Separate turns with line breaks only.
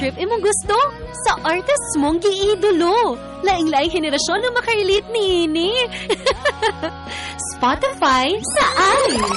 trip imong gusto? Sa artist mong giidolo. Laing-laing henerasyon ng makarelate ni ini. Spotify sa amin.